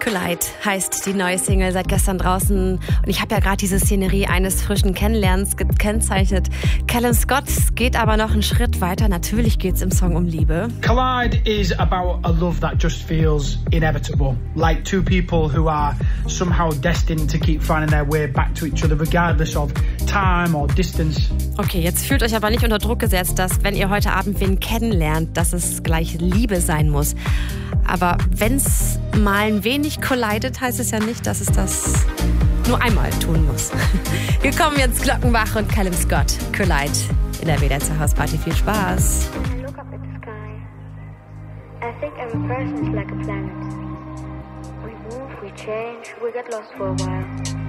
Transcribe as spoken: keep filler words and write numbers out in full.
Collide heißt die neue Single, seit gestern draußen. Und ich habe ja gerade diese Szenerie eines frischen Kennenlernens gekennzeichnet. Callum Scott geht aber noch einen Schritt weiter. Natürlich geht es im Song um Liebe. Collide is about a love that just feels inevitable. Like two people who are somehow destined to keep finding their way back to each other regardless of time or distance. Okay, jetzt fühlt euch aber nicht unter Druck gesetzt, dass wenn ihr heute Abend wen kennenlernt, dass es gleich Liebe sein muss. Aber wenn es mal ein wenig collidet, heißt es ja nicht, dass es das nur einmal tun muss. Wir kommen jetzt Glockenbach und Callum Scott. Collide in der W D R zur Hausparty. Viel Spaß. I look up at the sky. I think every person is like a planet. We move, we change, we get lost for a while.